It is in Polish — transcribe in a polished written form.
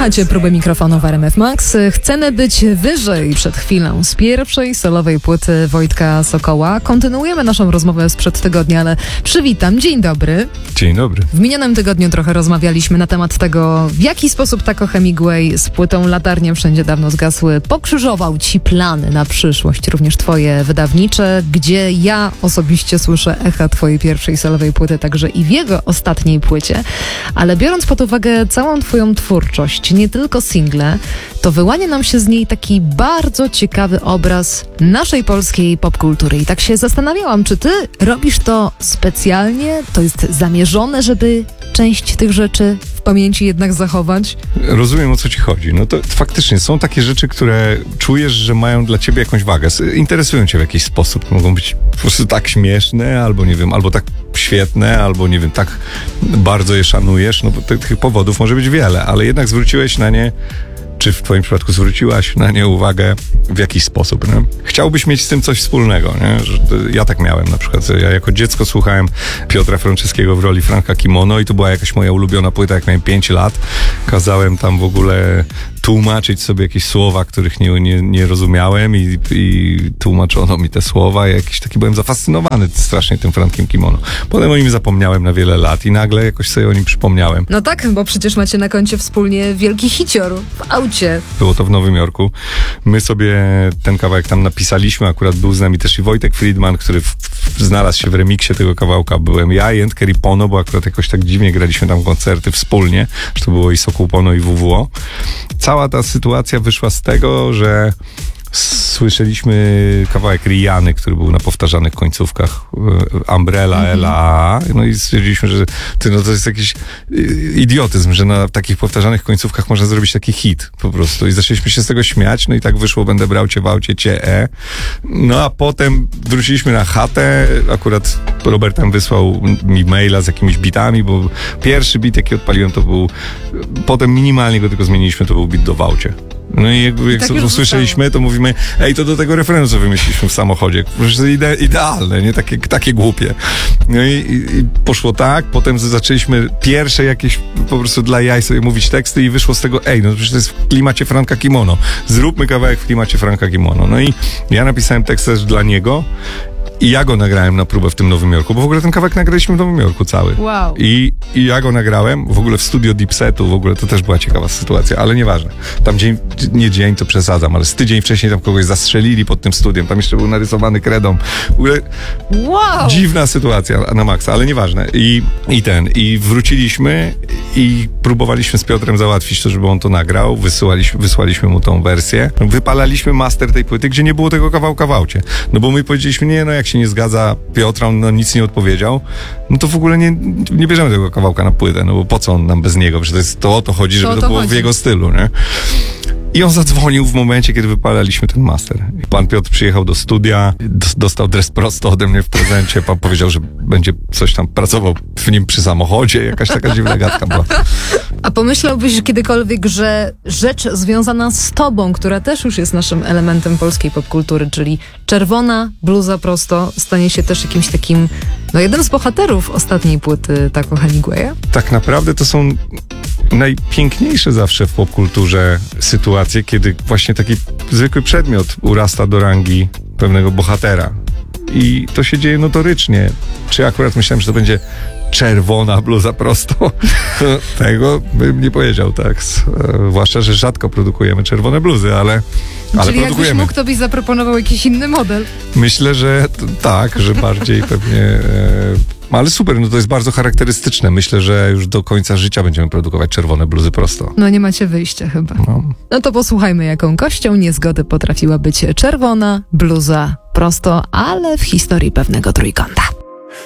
Słuchacie próby mikrofonu w RMF Max. Chcemy być wyżej. Przed chwilą z pierwszej solowej płyty Wojtka Sokoła. Kontynuujemy naszą rozmowę sprzed tygodnia, ale przywitam. Dzień dobry. Dzień dobry. W minionym tygodniu trochę rozmawialiśmy na temat tego, w jaki sposób Taco Hemingway z płytą Latarnie Wszędzie Dawno Zgasły pokrzyżował ci plany na przyszłość, również twoje wydawnicze, gdzie ja osobiście słyszę echa twojej pierwszej solowej płyty, także i w jego ostatniej płycie. Ale biorąc pod uwagę całą twoją twórczość, nie tylko single, to wyłania nam się z niej taki bardzo ciekawy obraz naszej polskiej popkultury. I tak się zastanawiałam, czy ty robisz to specjalnie? To jest zamierzone, żeby część tych rzeczy w pamięci jednak zachować? Rozumiem, o co ci chodzi. No to faktycznie są takie rzeczy, które czujesz, że mają dla ciebie jakąś wagę. Interesują cię w jakiś sposób. Mogą być po prostu tak śmieszne, albo nie wiem, albo tak świetne, albo nie wiem, tak bardzo je szanujesz. No bo tych powodów może być wiele, ale jednak zwróciłeś na nie, czy w twoim przypadku zwróciłaś na nie uwagę w jakiś sposób, nie? Chciałbyś mieć z tym coś wspólnego, nie? Że ja tak miałem na przykład. Ja jako dziecko słuchałem Piotra Franceskiego w roli Franka Kimono i to była jakaś moja ulubiona płyta, jak miałem 5 lat. Kazałem tam w ogóle tłumaczyć sobie jakieś słowa, których nie rozumiałem i tłumaczono mi te słowa. Jakiś taki byłem zafascynowany strasznie tym Frankiem Kimono. Potem o nim zapomniałem na wiele lat i nagle jakoś sobie o nim przypomniałem. No tak, bo przecież macie na koncie wspólnie wielki hicior w aucie. Było to w Nowym Jorku. My sobie ten kawałek tam napisaliśmy. Akurat był z nami też i Wojtek Friedman, który znalazł się w remiksie tego kawałka. Byłem ja i Kerry Pono, bo akurat jakoś tak dziwnie graliśmy tam koncerty wspólnie, że to było i Sokół Pono i WWO. Cała ta sytuacja wyszła z tego, że słyszeliśmy kawałek Rihanny, który był na powtarzanych końcówkach Umbrella, Ela. No i stwierdziliśmy, że to jest jakiś idiotyzm, że na takich powtarzanych końcówkach można zrobić taki hit po prostu. I zaczęliśmy się z tego śmiać, no i tak wyszło Będę brał cię w aucie, cię. No a potem wróciliśmy na chatę. Akurat Robert tam wysłał mi maila z jakimiś bitami, bo pierwszy bit, jaki odpaliłem, to był, potem minimalnie go tylko zmieniliśmy, to był bit do w aucie. No i jak tak usłyszeliśmy, to mówimy, to do tego refrenu, co wymyśliliśmy w samochodzie. Przecież to idealne, nie? Takie głupie. No i poszło tak, potem zaczęliśmy pierwsze jakieś po prostu dla jaj sobie mówić teksty i wyszło z tego, no przecież to jest w klimacie Franka Kimono. Zróbmy kawałek w klimacie Franka Kimono. No i ja napisałem tekst też dla niego. I ja go nagrałem na próbę w tym Nowym Jorku, bo w ogóle ten kawałek nagraliśmy w Nowym Jorku cały. Wow. I ja go nagrałem w ogóle w studio Dipsetu, w ogóle to też była ciekawa sytuacja, ale nieważne. Tam dzień to przesadzam, ale z tydzień wcześniej tam kogoś zastrzelili pod tym studiem, tam jeszcze był narysowany kredą. W ogóle dziwna sytuacja na maksa, ale nieważne. I wróciliśmy i próbowaliśmy z Piotrem załatwić to, żeby on to nagrał, wysłaliśmy mu tą wersję. Wypalaliśmy master tej płyty, gdzie nie było tego kawałka w aucie. No bo my powiedzieliśmy, jak się nie zgadza Piotra, on nic nie odpowiedział, no to w ogóle nie bierzemy tego kawałka na płytę, no bo po co on nam bez niego? Przecież to o to chodzi, żeby to było w jego stylu, nie? I on zadzwonił w momencie, kiedy wypalaliśmy ten master. I pan Piotr przyjechał do studia, dostał dres prosto ode mnie w prezencie, pan powiedział, że będzie coś tam pracował w nim przy samochodzie, jakaś taka dziwna gadka była. A pomyślałbyś kiedykolwiek, że rzecz związana z tobą, która też już jest naszym elementem polskiej popkultury, czyli czerwona bluza prosto, stanie się też jakimś takim, jednym z bohaterów ostatniej płyty Taco Hemingwaya? Tak naprawdę to są najpiękniejsze zawsze w popkulturze sytuacje, kiedy właśnie taki zwykły przedmiot urasta do rangi pewnego bohatera. I to się dzieje notorycznie. Czy akurat myślałem, że to będzie czerwona bluza prosto? Tego bym nie powiedział, tak. Zwłaszcza, że rzadko produkujemy czerwone bluzy, ale czyli jakbyś mógł, to byś zaproponował jakiś inny model? Myślę, że tak, że bardziej pewnie... Ale super, to jest bardzo charakterystyczne. Myślę, że już do końca życia będziemy produkować czerwone bluzy prosto. No nie macie wyjścia chyba. No to posłuchajmy, jaką kością niezgody potrafiła być czerwona bluza prosto, ale w historii pewnego trójkąta.